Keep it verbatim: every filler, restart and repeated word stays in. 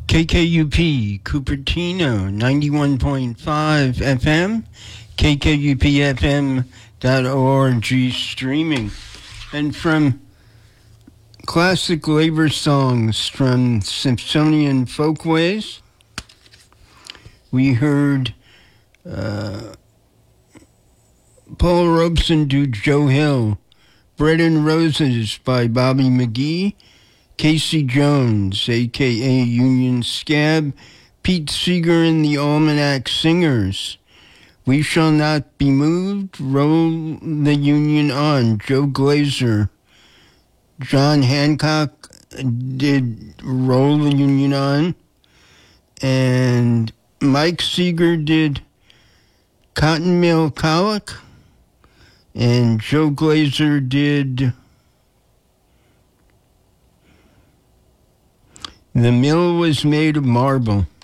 K K U P, Cupertino, ninety-one point five F M, K K U P F M dot org streaming. And from classic labor songs from Smithsonian Folkways, we heard uh, Paul Robeson do Joe Hill, Bread and Roses by Bobby McGee, Casey Jones, a k a. Union Scab, Pete Seeger and the Almanac Singers, We Shall Not Be Moved, Roll the Union On, Joe Glazer. John Hancock did Roll the Union On, and Mike Seeger did Cotton Mill Colic, and Joe Glazer did The Mill Was Made of Marble.